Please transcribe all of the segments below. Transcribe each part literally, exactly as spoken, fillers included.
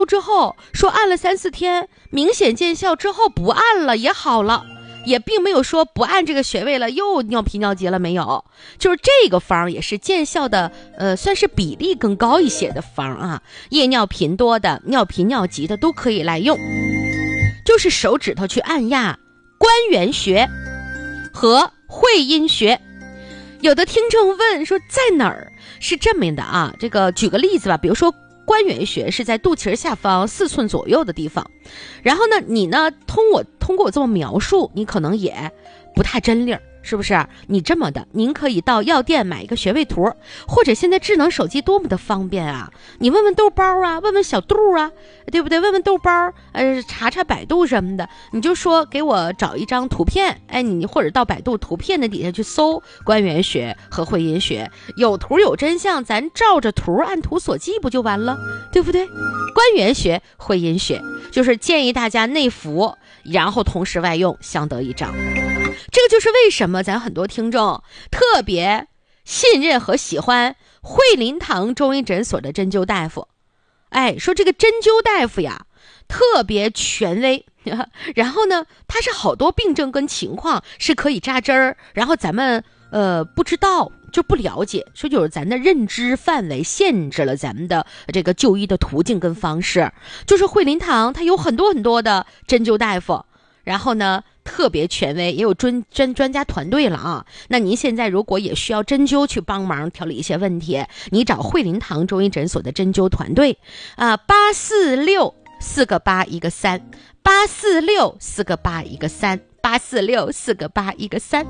之后说按了三四天，明显见效之后不按了也好了，也并没有说不按这个穴位了又尿频尿急了，没有，就是这个方也是见效的，呃，算是比例更高一些的方啊。夜尿频多的、尿频尿急的都可以来用，就是手指头去按压关元穴和会阴穴。有的听众问说在哪儿？是这么的啊，这个举个例子吧，比如说关元穴是在肚脐下方四寸左右的地方，然后呢，你呢通我通过我这么描述，你可能也不太真理儿，是不是？你这么的，您可以到药店买一个穴位图，或者现在智能手机多么的方便啊！你问问豆包啊，问问小度啊，对不对？问问豆包，呃，查查百度什么的，你就说给我找一张图片，哎，你或者到百度图片的底下去搜关元穴和会阴穴，有图有真相，咱照着图按图索骥不就完了，对不对？关元穴、会阴穴，就是建议大家内服，然后同时外用，相得益彰。这个就是为什么咱很多听众特别信任和喜欢惠林堂中医诊所的针灸大夫。哎，说这个针灸大夫呀特别权威，然后呢他是好多病症跟情况是可以扎针儿，然后咱们呃不知道就不了解，说就是咱的认知范围限制了咱们的这个就医的途径跟方式。就是惠林堂他有很多很多的针灸大夫，然后呢特别权威，也有专专专家团队了啊。那您现在如果也需要针灸去帮忙调理一些问题，你找惠林堂中医诊所的针灸团队啊，八四六四个八一个三，八四六四个八一个三，八四六四个八一个三。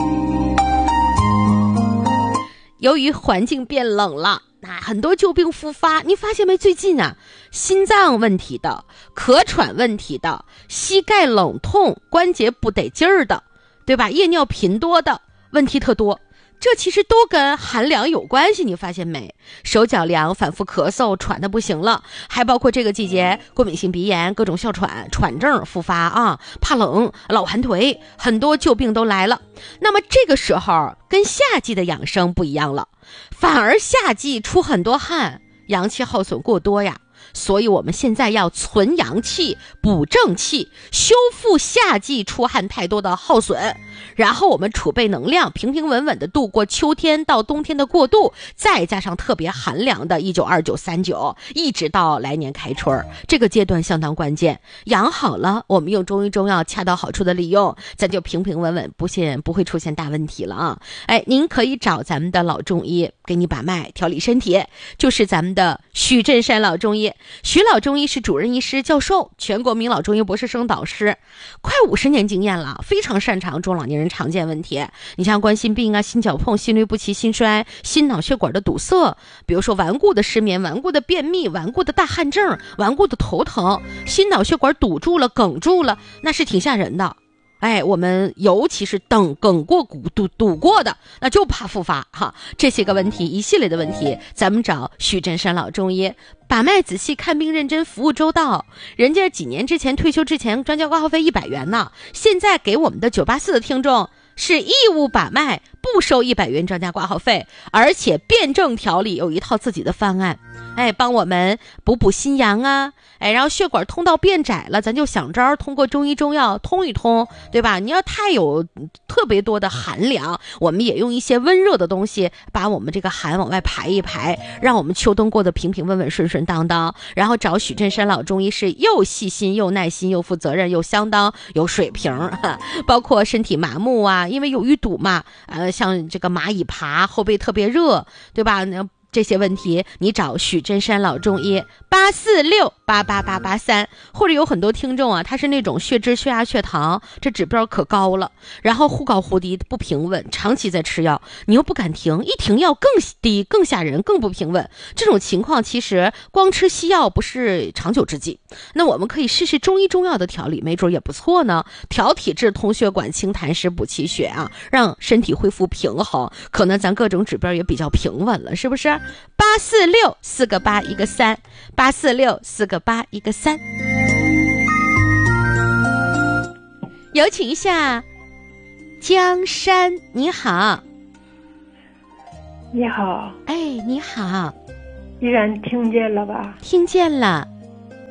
由于环境变冷了，啊，很多旧病复发，你发现没？最近啊，心脏问题的、咳喘问题的、膝盖冷痛、关节不得劲儿的，对吧？夜尿频多的问题特多，这其实都跟寒凉有关系，你发现没？手脚凉，反复咳嗽，喘得不行了，还包括这个季节过敏性鼻炎、各种哮喘、喘症复发啊，怕冷、老寒腿，很多旧病都来了。那么这个时候跟夏季的养生不一样了，反而夏季出很多汗，阳气耗损过多呀。所以我们现在要存阳气、补正气，修复夏季出汗太多的耗损，然后我们储备能量，平平稳稳的度过秋天到冬天的过渡，再加上特别寒凉的一九、二九、三九，一直到来年开春，这个阶段相当关键。养好了，我们用中医中药恰到好处的利用，咱就平平稳稳，不现不会出现大问题了啊！哎，您可以找咱们的老中医给你把脉调理身体，就是咱们的许振山老中医。许老中医是主任医师、教授，全国名老中医博士生导师，快五十年经验了，非常擅长中老年人常见问题。你像冠心病啊、心绞痛、心律不齐、心衰、心脑血管的堵塞，比如说顽固的失眠、顽固的便秘、顽固的大汗症、顽固的头疼，心脑血管堵住了、梗住了，那是挺吓人的。哎，我们尤其是等梗过骨堵堵过的，那就怕复发哈。这些个问题，一系列的问题，咱们找许振山老中医把脉仔细，看病认真，服务周到。人家几年之前退休之前，专家挂号费一百元呢，现在给我们的九八四的听众是义务把脉，不收一百元专家挂号费，而且辩证调理，有一套自己的方案。哎，帮我们补补心阳啊，哎，然后血管通道变窄了，咱就想招通过中医中药通一通，对吧？你要太有特别多的寒凉，我们也用一些温热的东西把我们这个寒往外排一排，让我们秋冬过得平平稳稳、顺顺当当。然后找许振山老中医是又细心又耐心又负责任又相当有水平，包括身体麻木啊，因为有淤堵嘛，呃，像这个蚂蚁爬，后背特别热，对吧？那这些问题你找许振山老中医八四六八八八八三，或者有很多听众啊，他是那种血脂、血压、血糖这指标可高了，然后忽高忽低不平稳，长期在吃药，你又不敢停，一停药更低更吓人更不平稳，这种情况其实光吃西药不是长久之计，那我们可以试试中医中药的调理，没准也不错呢，调体质、通血管、清痰湿、补气血啊，让身体恢复平衡，可能咱各种指标也比较平稳了，是不是？八四六四个八一个三，八四六四个八一个三。有请一下江山，你好。 你好。 哎，你好。 依然听见了吧？ 听见了。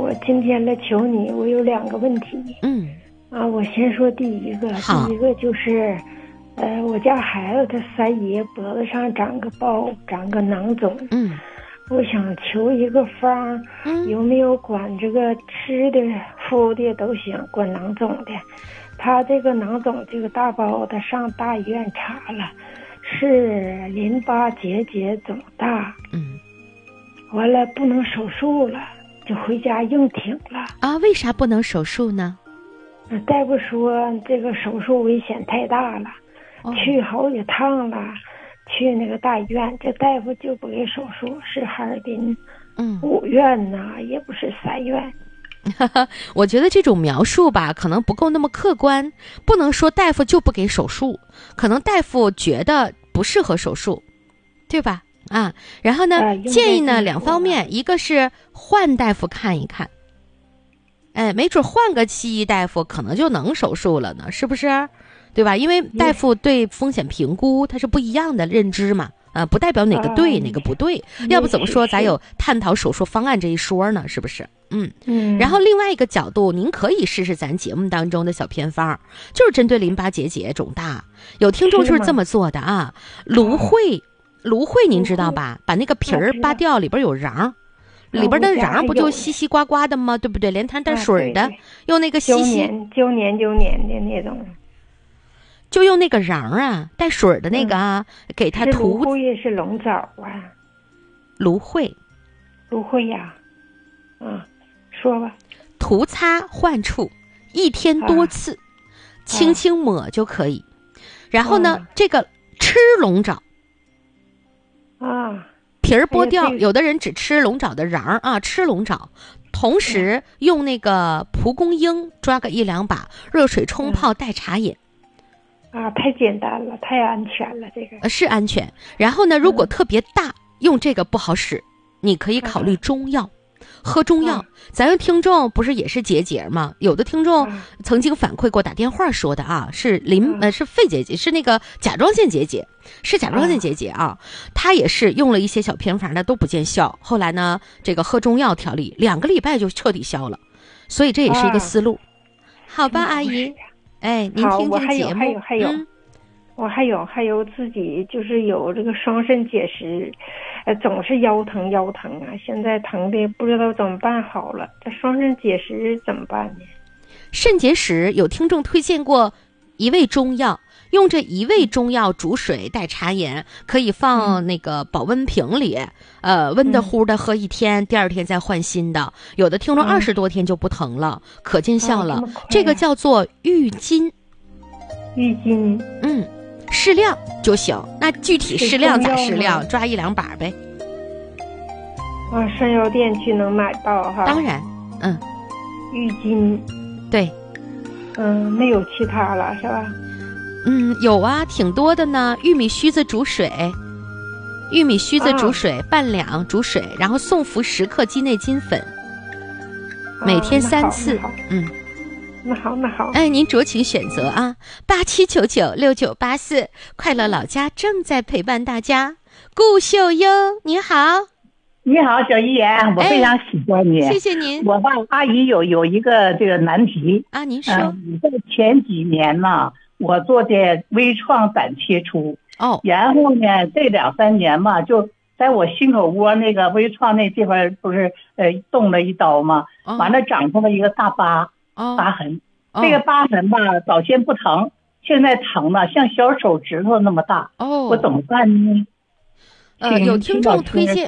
我今天来求你，我有两个问题。 嗯， 啊，我先说第一个， 好第一个就是，呃，我家孩子他三爷脖子上长个包，长个囊肿。 嗯， 我想求一个方， 嗯有没有管这个吃的、敷的都行，管囊肿的。他这个囊肿这个大包，他上大医院查了，是淋巴结节肿大。 嗯， 完了不能手术了，就回家硬挺了。 啊，为啥不能手术呢？ 大夫说这个手术危险太大了， 哦、 去好几趟了，去那个大医院，这大夫就不给手术，是哈尔滨嗯五院呐，也不是三院。 我觉得这种描述吧，可能不够那么客观，不能说大夫就不给手术，可能大夫觉得不适合手术，对吧？啊，然后呢， 呃、 建议呢两方面，一个是换大夫看一看，哎，没准换个西医大夫可能就能手术了呢，是不是？对吧？因为大夫对风险评估它是不一样的认知嘛，啊，不代表哪个对、啊、哪个不对，要不怎么说咱有探讨手术方案这一说呢？是不是？嗯嗯。然后另外一个角度，您可以试试咱节目当中的小偏方，就是针对淋巴结节肿大，有听众就是这么做的啊。芦荟，芦荟您知道吧？把那个皮儿扒掉，里边有瓤。里边的瓤不就稀稀呱呱的吗？对不对？连汤带水的，啊、用那个稀稀揪黏揪黏的那种， 就用那个瓤啊，带水的那个啊，嗯、给它涂。 芦荟是龙枣啊， 芦荟， 芦荟呀，啊，说吧。 涂擦患处，一天多次，啊、轻轻抹就可以。然后呢，啊、这个吃龙爪啊。 皮儿剥掉，有的人只吃龙爪的瓤啊，吃龙爪，同时用那个蒲公英抓个一两把，热水冲泡代茶饮。 啊，太简单了，太安全了，这个呃是安全。然后呢，如果特别大，嗯、用这个不好使，你可以考虑中药。啊喝中药，啊、咱们听众不是也是结节吗？有的听众曾经反馈过，打电话说的啊，是淋、啊、呃是肺结节，是那个甲状腺结节，是甲状腺结节啊。他也是用了一些小偏方，那都不见效。后来呢，这个喝中药调理，两个礼拜就彻底消了。所以这也是一个思路，啊、好吧，阿姨？哎，您听听节目。 还有还有还有。嗯我还有还有自己就是有这个双肾结石，呃，总是腰疼腰疼啊，现在疼的不知道怎么办好了。这双肾结石怎么办呢？ 肾结石有听众推荐过一味中药，用这一味中药煮水代茶饮，可以放那个保温瓶里，嗯、呃，温的乎的喝一天，嗯、第二天再换新的。有的听众二十多天就不疼了，嗯、可见效了。 哦、 这个叫做郁金。 郁金， 嗯。适量就行，那具体适量咋适量？抓一两把呗。 啊，上药店去能买到哈。 当然，嗯。 郁金， 对， 嗯，没有其他了是吧？ 嗯，有啊，挺多的呢。玉米须子煮水，玉米须子煮水、啊、半两煮水，然后送服十克鸡内金粉， 啊、 每天三次，嗯。 那好，那好， 哎，您酌情选择啊，八七九九六九八四，快乐老家正在陪伴大家。顾秀优，您好， 你好，小姨言，我非常喜欢你， 哎、谢谢您。 我吧，阿姨有有一个这个难题啊，您说。 呃、在前几年呢，我做的微创胆切除， 哦， 然后呢，这两三年嘛，就在我心口窝那个微创那地方，不是呃动了一刀吗？哦、完了长出了一个大疤。 哦、 疤痕，这个疤痕吧，早先不疼，现在疼了，像小手指头那么大。 哦， 我怎么办呢？ 呃，有听众推荐，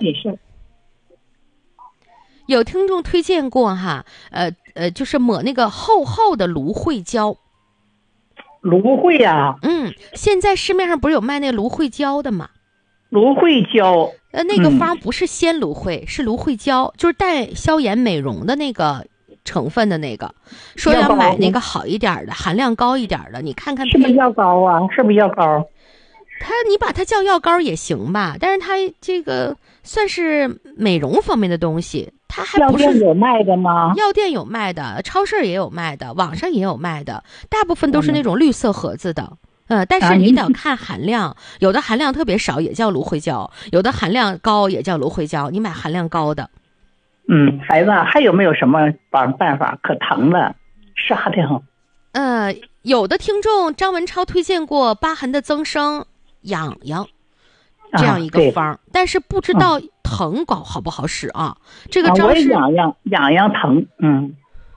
有听众推荐过哈，呃呃，就是抹那个厚厚的芦荟胶。 芦荟呀、啊， 嗯，现在市面上不是有卖那芦荟胶的吗？ 芦荟胶， 呃，那个方不是鲜芦荟，嗯、是芦荟胶，就是带消炎美容的那个。成分的那个，说要买那个好一点的，含量高一点的，你看看是不是药膏啊？是不是药膏？ 它你把它叫药膏也行吧，但是它这个算是美容方面的东西，它还不是。 药店有卖的吗？ 药店有卖的，超市也有卖的，网上也有卖的，大部分都是那种绿色盒子的。嗯、呃，但是你得看含量，有的含量特别少也叫芦荟胶，有的含量高也叫芦荟胶，你买含量高的。 嗯，孩子还有没有什么办办法可疼的杀的？ 呃，有的听众张文超推荐过疤痕的增生痒痒这样一个方、啊、但是不知道疼搞好不好使啊？嗯、这个招式、啊、 我也痒痒痒痒疼，嗯，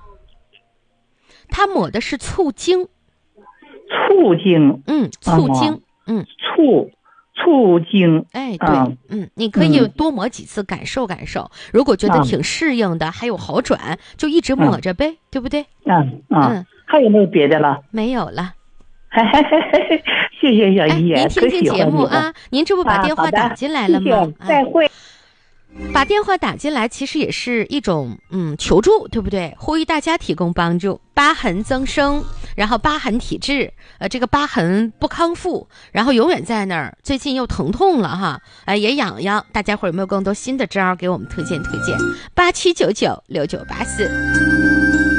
他抹的是醋精， 醋精， 嗯，醋精，啊、嗯， 醋。醋精， 哎，对，嗯, 嗯，你可以多抹几次，感受感受。如果觉得挺适应的，嗯、还有好转，就一直抹着呗，嗯、对不对？ 嗯嗯，还有没有别的了？ 没有了。 谢谢小姨姐， 您听听节目啊，您这不把电话打进来了吗？ 谢谢再会。 把电话打进来其实也是一种嗯求助，对不对？呼吁大家提供帮助。疤痕增生，然后疤痕体质，呃，这个疤痕不康复，然后永远在那儿，最近又疼痛了哈，呃，也痒痒。大家伙有没有更多新的招给我们推荐推荐？八七九九六九八四。